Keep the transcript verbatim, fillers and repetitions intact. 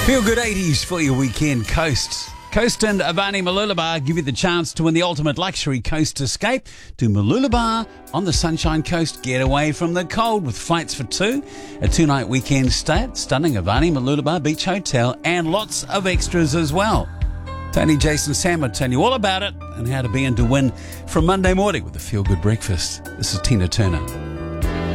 Feel good eighties for your weekend coast. Coast and Avani Mooloolaba give you the chance to win the ultimate luxury coast escape to Mooloolaba on the Sunshine Coast. Get away from the cold with flights for two, a two-night weekend stay at stunning Avani Mooloolaba Beach Hotel, and lots of extras as well. Tony, Jason, Sam will tell you all about it and how to be in to win from Monday morning with a feel-good breakfast. This is Tina Turner.